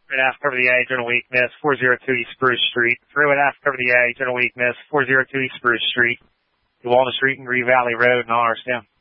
Right half cover the A, general weakness, 402 East Spruce Street. 3-1-half cover the A, general weakness, 402 East Spruce Street. To Walnut Street and Green Valley Road and RSM.